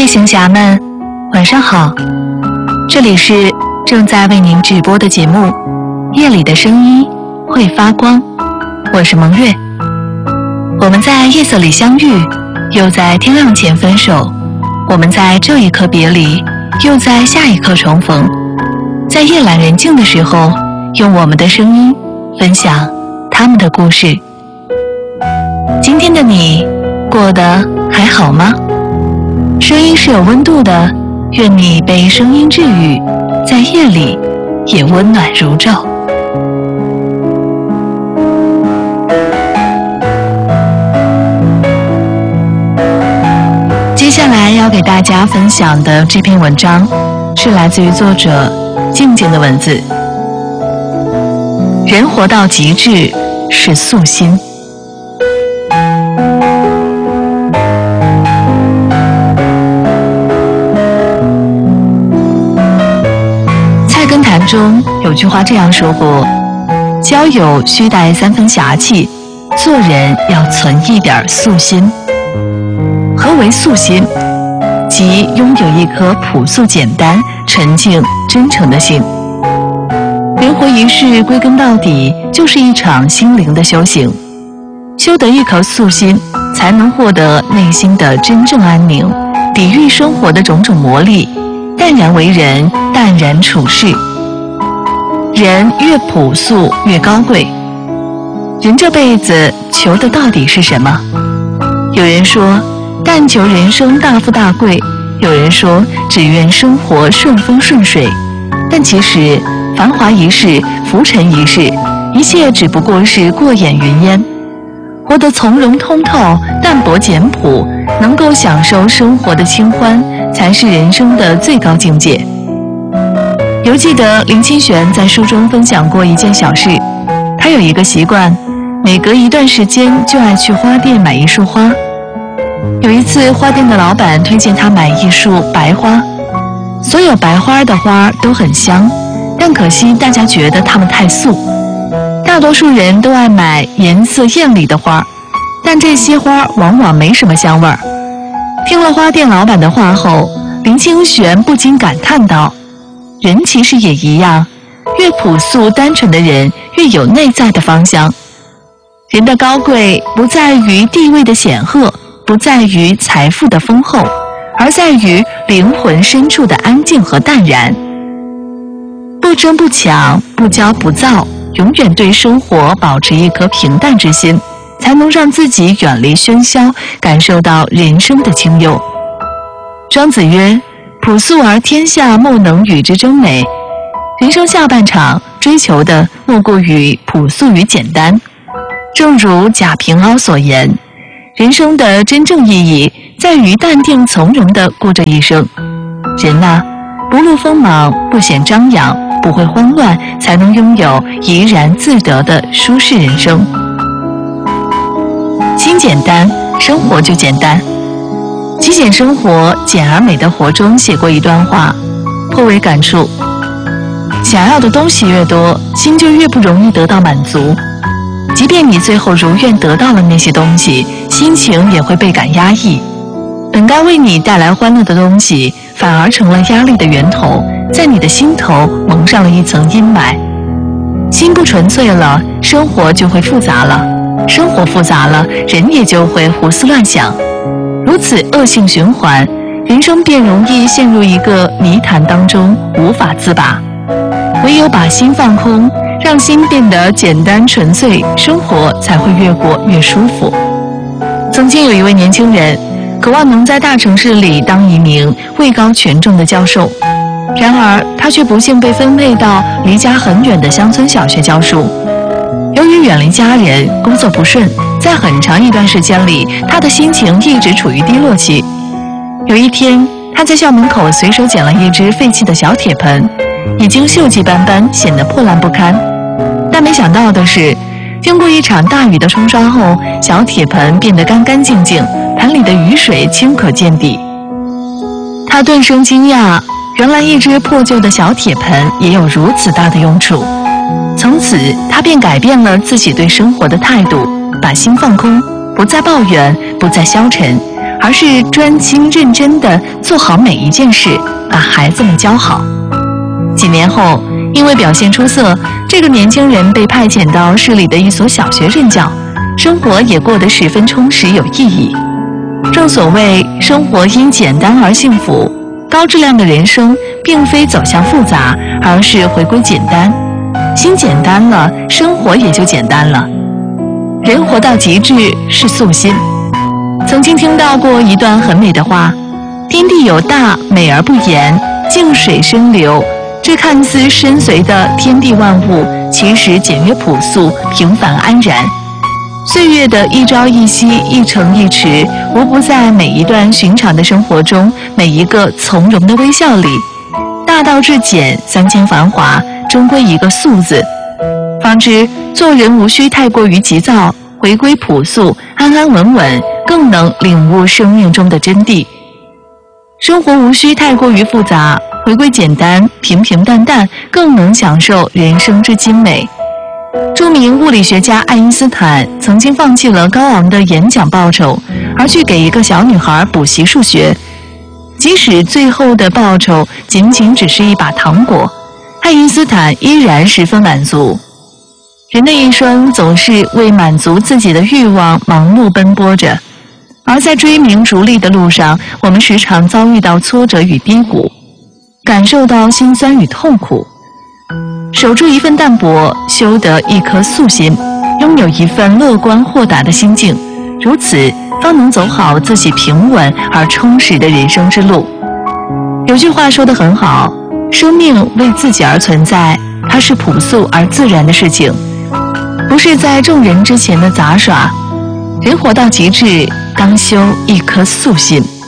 行侠们，晚上好，这里是正在为您直播的节目《夜里的声音会发光》，我是蒙月。我们在夜色里相遇，又在天亮前分手，我们在这一刻别离，又在下一刻重逢。在夜阑人静的时候，用我们的声音分享他们的故事。今天的你过得还好吗？声音是有温度的，愿你被声音治愈，在夜里也温暖如昼。接下来要给大家分享的这篇文章是来自于作者静静的文字。人活到极致是素心。菜根谭中有句话这样说过：交友须带3分侠气，做人要存一点素心。何为素心？即拥有一颗朴素简单、纯净真诚的心。人活一世，归根到底就是一场心灵的修行。修得一颗素心，才能获得内心的真正安宁，抵御生活的种种磨砺，淡然为人，淡然处事。人越朴素越高贵。人这辈子求的到底是什么？有人说但求人生大富大贵，有人说只愿生活顺风顺水。但其实繁华一世，浮沉一世，一切只不过是过眼云烟。活得从容通透，淡泊简朴，能够享受生活的清欢，才是人生的最高境界。犹记得林清玄在书中分享过一件小事，他有一个习惯，每隔一段时间就爱去花店买一束花。有一次，花店的老板推荐他买一束白花，所有白花的花都很香，但可惜大家觉得它们太素。大多数人都爱买颜色艳丽的花，但这些花往往没什么香味儿。听了花店老板的话后，林清玄不禁感叹道：人其实也一样，越朴素单纯的人越有内在的芳香。人的高贵不在于地位的显赫，不在于财富的丰厚，而在于灵魂深处的安静和淡然。不争不抢，不骄不躁，永远对生活保持一颗平淡之心，才能让自己远离喧嚣，感受到人生的清幽。庄子曰：朴素而天下莫能与之争美。人生下半场追求的莫过于朴素与简单。正如贾平凹所言，人生的真正意义在于淡定从容地过这一生。人啊，不露锋芒，不显张扬，不会慌乱，才能拥有怡然自得的舒适人生。心简单，生活就简单。极简生活，简而美的活中写过一段话，颇为感触。想要的东西越多，心就越不容易得到满足。即便你最后如愿得到了那些东西，心情也会倍感压抑。本该为你带来欢乐的东西，反而成了压力的源头，在你的心头蒙上了一层阴霾。心不纯粹了，生活就会复杂了，生活复杂了，人也就会胡思乱想。如此恶性循环，人生便容易陷入一个泥潭当中，无法自拔。唯有把心放空，让心变得简单纯粹，生活才会越过越舒服。曾经有一位年轻人，渴望能在大城市里当一名位高权重的教授，然而他却不幸被分配到离家很远的乡村小学教书。由于远离家人，工作不顺，在很长一段时间里，他的心情一直处于低落期。有一天，他在校门口随手捡了一只废弃的小铁盆，已经锈迹斑斑，显得破烂不堪。但没想到的是，经过一场大雨的冲刷后，小铁盆变得干干净净，盆里的雨水清可见底。他顿生惊讶，原来一只破旧的小铁盆也有如此大的用处。从此，他便改变了自己对生活的态度，把心放空，不再抱怨，不再消沉， 而是专心认真地做好每一件事，把孩子们教好。几年后，因为表现出色，这个年轻人被派遣到市里的一所小学任教，生活也过得十分充实有意义。正所谓生活因简单而幸福，高质量的人生并非走向复杂，而是回归简单。心简单了，生活也就简单了。人活到极致是素心。曾经听到过一段很美的话：天地有大，美而不言，静水深流。这看似深邃的天地万物，其实简约朴素，平凡安然。岁月的一朝一夕，一城一池，无不在每一段寻常的生活中，每一个从容的微笑里。大道至简，三千繁华，终归一个素字。方知做人无需太过于急躁，回归朴素，安安稳稳，更能领悟生命中的真谛。生活无需太过于复杂，回归简单，平平淡淡，更能享受人生之精美。著名物理学家爱因斯坦曾经放弃了高昂的演讲报酬，而去给一个小女孩补习数学。即使最后的报酬仅仅只是一把糖果，爱因斯坦依然十分满足。人的一生总是为满足自己的欲望忙碌奔波着，而在追名逐利的路上，我们时常遭遇到挫折与低谷，感受到辛酸与痛苦。守住一份淡泊，修得一颗素心，拥有一份乐观豁达的心境，如此方能走好自己平稳而充实的人生之路。有句话说得很好，生命为自己而存在，它是朴素而自然的事情，不是在众人之前的杂耍。人活到极致，当修一颗素心。